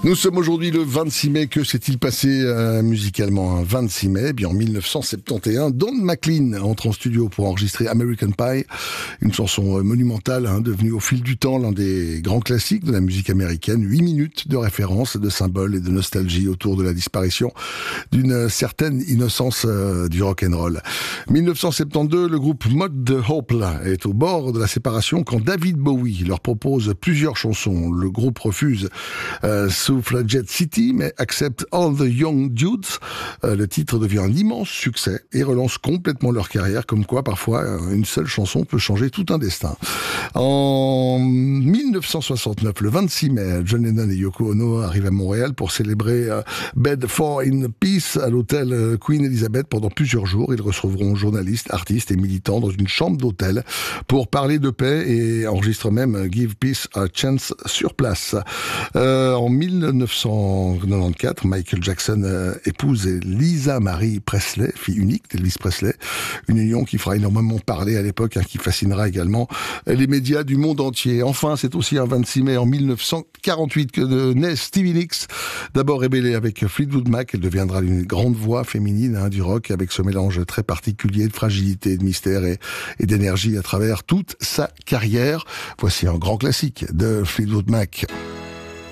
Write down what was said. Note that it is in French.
Nous sommes aujourd'hui le 26 mai. Que s'est-il passé musicalement un 26 mai? Bien, en 1971, Don McLean entre en studio pour enregistrer American Pie, une chanson monumentale devenue au fil du temps l'un des grands classiques de la musique américaine. 8 minutes de référence, de symboles et de nostalgie autour de la disparition d'une certaine innocence du rock'n'roll. 1972, le groupe Mud the Hope est au bord de la séparation quand David Bowie leur propose plusieurs chansons. Le groupe refuse Suffragette City, mais accepte All the Young Dudes. Le titre devient un immense succès et relance complètement leur carrière, comme quoi parfois une seule chanson peut changer tout un destin. En 1969, le 26 mai, John Lennon et Yoko Ono arrivent à Montréal pour célébrer Bed for in Peace à l'hôtel Queen Elizabeth pendant plusieurs jours. Ils recevront journalistes, artistes et militants dans une chambre d'hôtel pour parler de paix et enregistrent même Give Peace a Chance sur place. En 1994, Michael Jackson épouse Lisa Marie Presley, fille unique d'Elvis Presley. Une union qui fera énormément parler à l'époque, qui fascinera également les médias du monde entier. Enfin, c'est aussi un 26 mai en 1948 que naît Stevie Nicks. D'abord rébellée avec Fleetwood Mac, elle deviendra une grande voix féminine du rock avec ce mélange très particulier de fragilité, de mystère et d'énergie à travers toute sa carrière. Voici un grand classique de Fleetwood Mac.